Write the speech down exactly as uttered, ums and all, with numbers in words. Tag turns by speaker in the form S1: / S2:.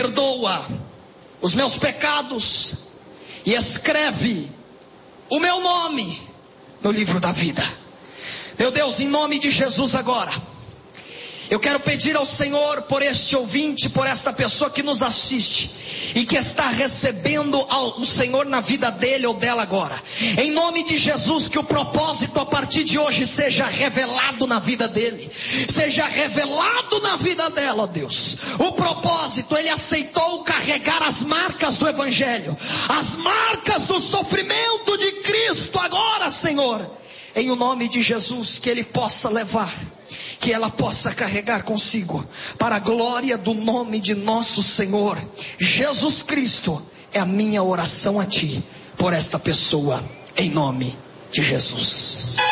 S1: perdoa os meus pecados e escreve o meu nome no livro da vida. Meu Deus, em nome de Jesus agora, eu quero pedir ao Senhor por este ouvinte, por esta pessoa que nos assiste e que está recebendo o Senhor na vida dele ou dela agora. Em nome de Jesus, que o propósito a partir de hoje seja revelado na vida dele, seja revelado na vida dela, ó Deus. O propósito, ele aceitou carregar as marcas do Evangelho, as marcas do sofrimento de Cristo agora, Senhor. Em o nome de Jesus, que ele possa levar, que ela possa carregar consigo, para a glória do nome de nosso Senhor Jesus Cristo. É a minha oração a ti, por esta pessoa, em nome de Jesus.